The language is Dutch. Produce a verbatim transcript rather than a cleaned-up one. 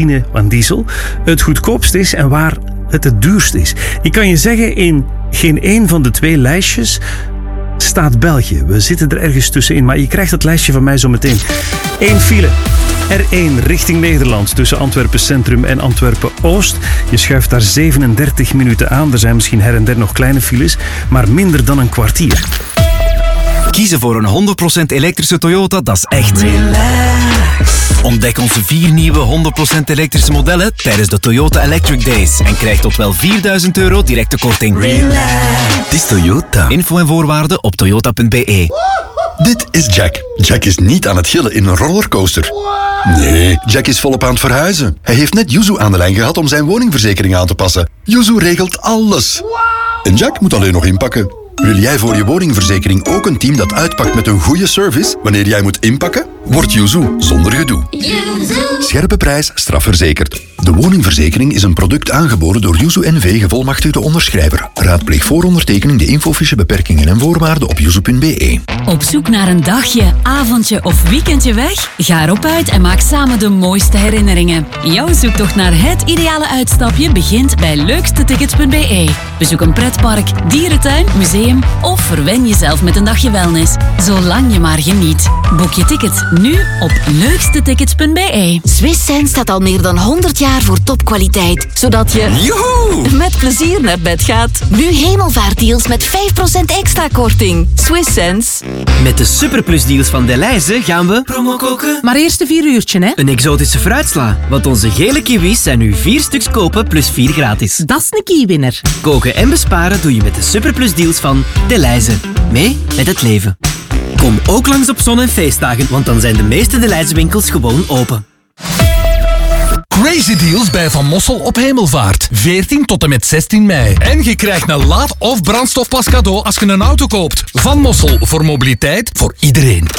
aan diesel het goedkoopst is en waar het het duurst is. Ik kan je zeggen, in geen één van de twee lijstjes staat België. We zitten er ergens tussenin, maar je krijgt het lijstje van mij zo meteen. Eén file. R één richting Nederland tussen Antwerpen Centrum en Antwerpen Oost. Je schuift daar zevenendertig minuten aan. Er zijn misschien her en der nog kleine files, maar minder dan een kwartier. Kiezen voor een honderd procent elektrische Toyota, dat is echt relax. Ontdek onze vier nieuwe honderd procent elektrische modellen tijdens de Toyota Electric Days en krijg tot wel vierduizend euro directe korting. Relax. Het is Toyota. Info en voorwaarden op toyota punt b e. Dit is Jack. Jack is niet aan het gillen in een rollercoaster. Nee, Jack is volop aan het verhuizen. Hij heeft net Yuzu aan de lijn gehad om zijn woningverzekering aan te passen. Yuzu regelt alles. En Jack moet alleen nog inpakken. Wil jij voor je woningverzekering ook een team dat uitpakt met een goede service wanneer jij moet inpakken? Word Yuzu zonder gedoe. Scherpe prijs, strafverzekerd. De woningverzekering is een product aangeboden door Yuzu N V gevolmachtigde onderschrijver. Raadpleeg voor ondertekening de infofiche beperkingen en voorwaarden op yuzu punt b e. Op zoek naar een dagje, avondje of weekendje weg? Ga erop uit en maak samen de mooiste herinneringen. Jouw zoektocht naar het ideale uitstapje begint bij leukste tickets punt b e. Bezoek een pretpark, dierentuin, museum of verwen jezelf met een dagje wellness. Zolang je maar geniet. Boek je tickets nu op leukste tickets punt b e. Swiss Sense staat al meer dan honderd jaar voor topkwaliteit, zodat je Joehoe! met plezier naar bed gaat. Nu hemelvaartdeals met vijf procent extra korting. Swiss Sense. Met de Superplus deals van Delhaize gaan we promo koken. Maar eerst een vier uurtje, hè? Een exotische fruitsla, want onze gele kiwis zijn nu vier stuks kopen plus vier gratis. Dat is een kiewinner. Koken en besparen doe je met de Superplus deals van Delhaize. Mee met het leven. Kom ook langs op zon- en feestdagen, want dan zijn de meeste Delhaize winkels gewoon open. Crazy deals bij Van Mossel op Hemelvaart. veertien tot en met zestien mei. En je krijgt een laad- of brandstofpas cadeau als je een auto koopt. Van Mossel, voor mobiliteit voor iedereen.